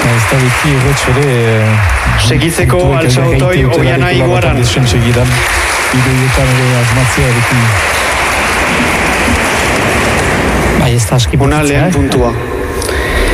Ez da beti erretz ere... Segitzeko altxautoi Oiana Iguaran. Segidan, iruietan ere asmatzea beti... Bai, ez da aski Una lehen puntua.